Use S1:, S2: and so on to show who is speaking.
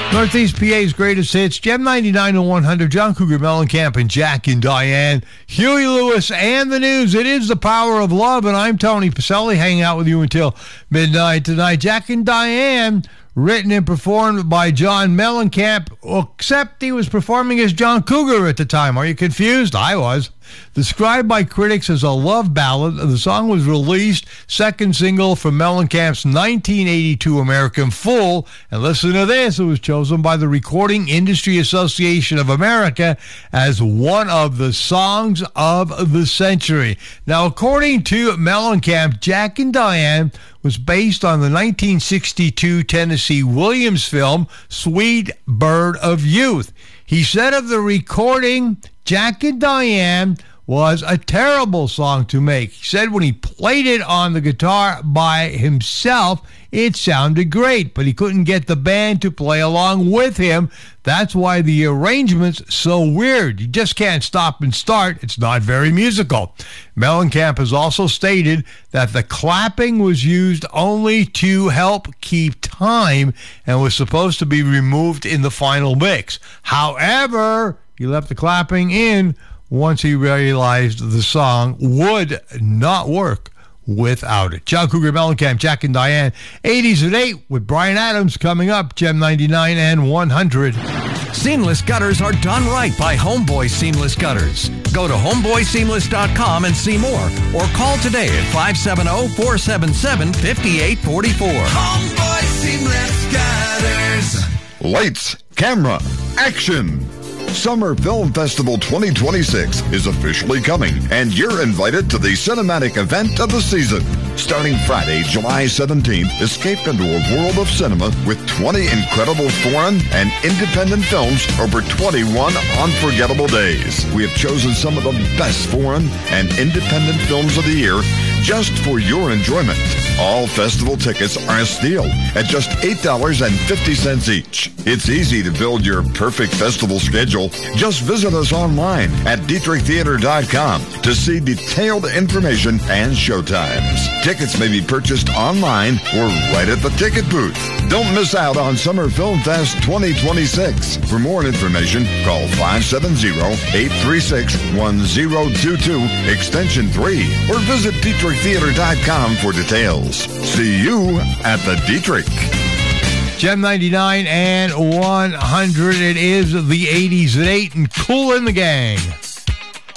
S1: Northeast PA's greatest hits, Gem 99 and 100, John Cougar Mellencamp and Jack and Diane, Huey Lewis, and the news. It is the power of love, and I'm Tony Pacelli, hanging out with you until midnight tonight. Jack and Diane, written and performed by John Mellencamp, except he was performing as John Cougar at the time. Are you confused? I was. Described by critics as a love ballad, the song was released, second single from Mellencamp's 1982 American Fool. And listen to this, it was chosen by the Recording Industry Association of America as one of the songs of the century. Now, according to Mellencamp, Jack and Diane was based on the 1962 Tennessee Williams film, Sweet Bird of Youth. He said of the recording, Jack and Diane was a terrible song to make. He said when he played it on the guitar by himself, it sounded great, but he couldn't get the band to play along with him. That's why the arrangement's so weird. You just can't stop and start. It's not very musical. Mellencamp has also stated that the clapping was used only to help keep time and was supposed to be removed in the final mix. However, he left the clapping in once he realized the song would not work without it. John Cougar Mellencamp, Jack and Diane, 80s at 8 with Brian Adams coming up, Gem 99 and 100.
S2: Seamless gutters are done right by Homeboy Seamless Gutters. Go to homeboyseamless.com and see more, or call today at 570-477-5844.
S3: Homeboy Seamless Gutters.
S4: Lights, camera, action. Summer Film Festival 2026 is officially coming, and you're invited to the cinematic event of the season. Starting Friday, July 17th, escape into a world of cinema with 20 incredible foreign and independent films over 21 unforgettable days. We have chosen some of the best foreign and independent films of the year just for your enjoyment. All festival tickets are a steal at just $8.50 each. It's easy to build your perfect festival schedule. Just visit us online at DietrichTheater.com to see detailed information and showtimes. Tickets may be purchased online or right at the ticket booth. Don't miss out on Summer Film Fest 2026. For more information, call 570-836-1022, extension 3, or visit DietrichTheater.com for details. See you at the Dietrich.
S1: Gem 99 and 100. It is the 80s at 8 and Cool in the Gang.